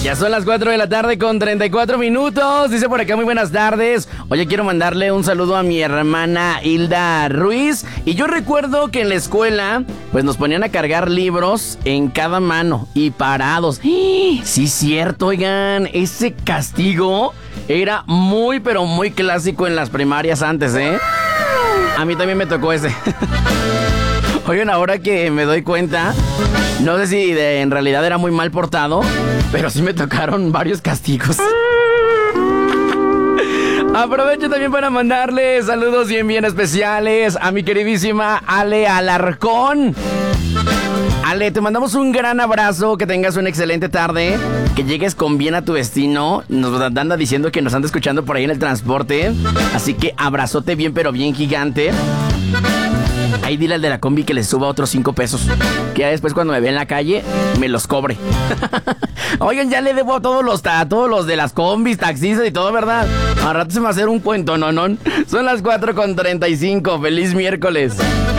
Ya son las 4 de la tarde con 34 minutos. Dice por acá, muy buenas tardes. Oye, quiero mandarle un saludo a mi hermana Hilda Ruiz. Y yo recuerdo que en la escuela, pues nos ponían a cargar libros en cada mano y parados. Sí, cierto, oigan, ese castigo era muy, pero muy clásico en las primarias antes, ¿eh? A mí también me tocó ese. Oigan, ahora que me doy cuenta, no sé si en realidad era muy mal portado, pero sí me tocaron varios castigos. Aprovecho también para mandarle saludos bien especiales a mi queridísima Ale Alarcón. Ale, te mandamos un gran abrazo, que tengas una excelente tarde, que llegues con bien a tu destino. Nos anda diciendo que nos anda escuchando por ahí en el transporte, así que abrazote bien, pero bien gigante. Ahí dile al de la combi que le suba otros 5 pesos, que ya después cuando me vea en la calle me los cobre. Oigan, ya le debo a todos los de las combis, taxistas y todo, ¿verdad? Al rato se me va a hacer un cuento, ¿no? Son las 4:35. ¡Feliz miércoles!